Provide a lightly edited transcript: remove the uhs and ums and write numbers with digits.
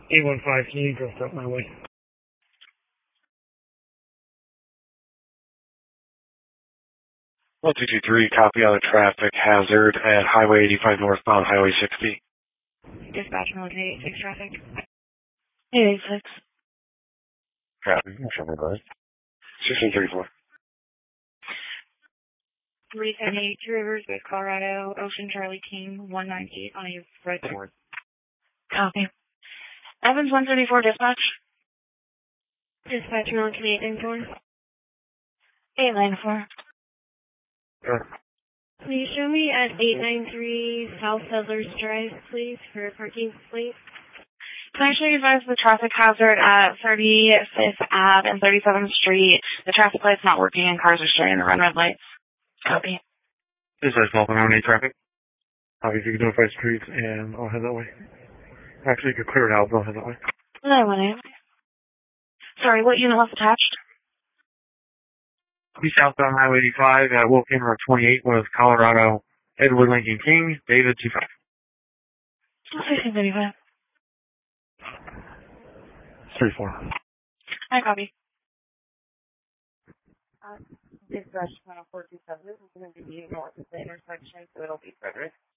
815, can you drift up my way? 1223, copy on a traffic hazard at Highway 85 northbound Highway 60. Dispatch Military 86 traffic. 886. Traffic, Sherman Road. 1634. 378 Two Rivers, West Colorado, Ocean Charlie King, 198 on a red board. Copy. Evans 134, dispatch. Dispatch Military 894. 894. Please show me at 893 South Settlers Drive, please, for parking, please. Can I show you guys the traffic hazard at 35th Ave and 37th Street? The traffic light's not working and cars are starting to run red lights. Copy. This is Malcolm, how many traffic? Obviously, you can notify streets, and I'll head that way. Actually, you could clear it out, but I'll head that way. 918. Sorry, what unit was attached? East southbound Highway 85 at Wilkin Road 28 was Colorado, Edward Lincoln King, David 25. 1635. 34. I copy. Dispatch 10427 is going to be north of the intersection, so it'll be further